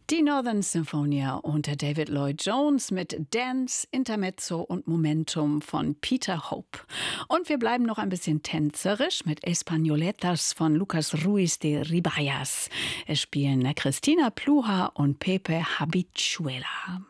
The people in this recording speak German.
Die Northern Symphonia unter David Lloyd Jones mit Dance, Intermezzo und Momentum von Peter Hope. Und wir bleiben noch ein bisschen tänzerisch mit Españoletas von Lucas Ruiz de Ribayas. Es spielen Cristina Pluha und Pepe Habichuela.